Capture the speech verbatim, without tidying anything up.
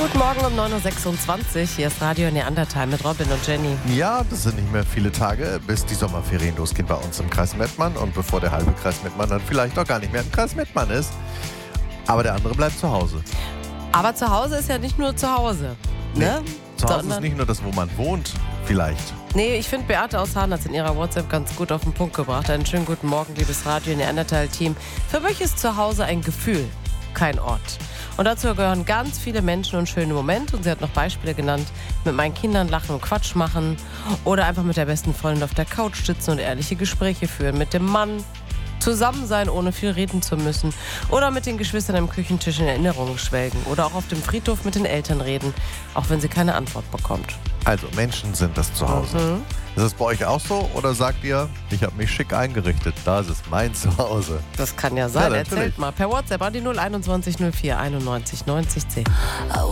Guten Morgen um neun Uhr sechsundzwanzig. Hier ist Radio Neandertal mit Robin und Jenny. Ja, das sind nicht mehr viele Tage, bis die Sommerferien losgehen bei uns im Kreis Mettmann. Und bevor der halbe Kreis Mettmann dann vielleicht auch gar nicht mehr im Kreis Mettmann ist. Aber der andere bleibt zu Hause. Aber zu Hause ist ja nicht nur zu Hause. Ne? Nee, zu Hause Sondern- ist nicht nur das, wo man wohnt, vielleicht. Nee, ich finde, Beate aus Hahn hat es in ihrer WhatsApp ganz gut auf den Punkt gebracht. Einen schönen guten Morgen, liebes Radio Neandertal-Team. Für mich ist zu Hause ein Gefühl, kein Ort. Und dazu gehören ganz viele Menschen und schöne Momente. Und sie hat noch Beispiele genannt. Mit meinen Kindern lachen und Quatsch machen. Oder einfach mit der besten Freundin auf der Couch sitzen und ehrliche Gespräche führen. Mit dem Mann zusammen sein, ohne viel reden zu müssen. Oder mit den Geschwistern am Küchentisch in Erinnerungen schwelgen. Oder auch auf dem Friedhof mit den Eltern reden, auch wenn sie keine Antwort bekommt. Also Menschen sind das zu Hause. Mhm. Ist es bei euch auch so? Oder sagt ihr, ich habe mich schick eingerichtet, da ist es mein Zuhause? Das kann ja sein. Ja, natürlich. Erzählt mal per WhatsApp an die null einundzwanzig null vier einundneunzig neunzig zehn.